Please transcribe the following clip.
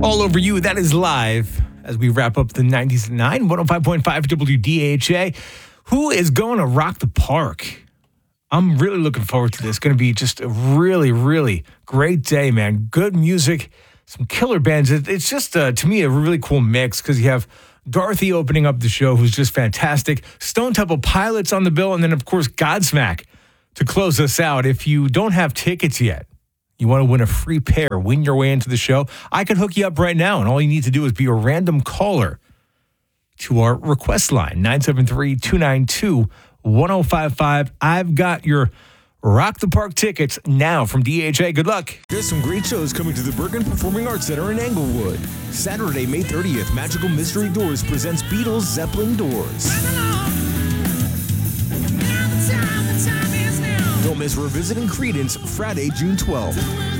All Over You, that is live as we wrap up the 90s at 9, 105.5 WDHA. Who is going to rock the park? I'm really looking forward to this. It's going to be just a really, really great day, man. Good music, some killer bands. It's just, to me, a really cool mix because you have Dorothy opening up the show, who's just fantastic. Stone Temple Pilots on the bill, and then, of course, Godsmack to close us out. If you don't have tickets yet, you want to win a free pair, win your way into the show, I could hook you up right now, and all you need to do is be a random caller to our request line, 973-292-1055. I've got your Rock the Park tickets now from DHA. Good luck. There's some great shows coming to the Bergen Performing Arts Center in Englewood. Saturday, May 30th, Magical Mystery Doors presents Beatles Zeppelin Doors. Don't miss Revisiting Creedence Friday, June 12th.